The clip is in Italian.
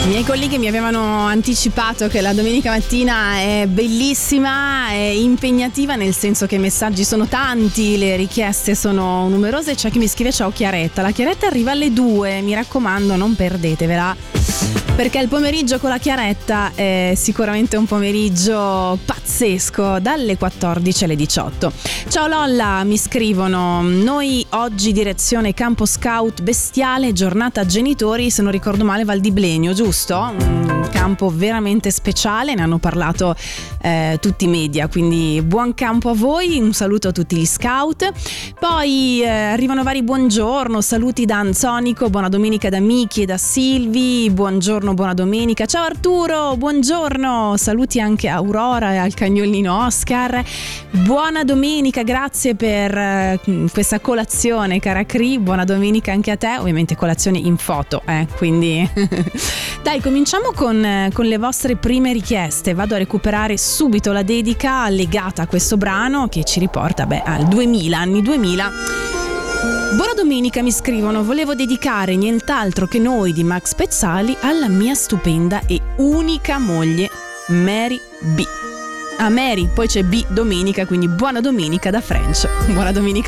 I miei colleghi mi avevano anticipato che la domenica mattina è bellissima, è impegnativa, nel senso che i messaggi sono tanti, le richieste sono numerose. C'è chi mi scrive: ciao Chiaretta, la Chiaretta arriva alle 2, mi raccomando non perdetevela, perché il pomeriggio con la Chiaretta è sicuramente un pomeriggio pazzesco, dalle 14 alle 18. Ciao Lolla, mi scrivono: noi oggi direzione Campo Scout Bestiale, giornata genitori, se non ricordo male Val di Blegno, giusto? Un campo veramente speciale, ne hanno parlato tutti i media, quindi buon campo a voi, un saluto a tutti gli scout. Poi arrivano vari buongiorno, saluti da Anzonico, buona domenica da Miki e da Silvi, buongiorno, buona domenica. Ciao Arturo, buongiorno, saluti anche a Aurora e al cagnolino Oscar, buona domenica, grazie per questa colazione cara Cri, buona domenica anche a te, ovviamente colazione in foto, quindi dai, cominciamo con le vostre prime richieste. Vado a recuperare subito la dedica legata a questo brano che ci riporta al 2000, anni 2000. Buona domenica, mi scrivono: volevo dedicare nient'altro che Noi di Max Pezzali alla mia stupenda e unica moglie Mary B. A Mary poi c'è B domenica, quindi buona domenica da French. Buona domenica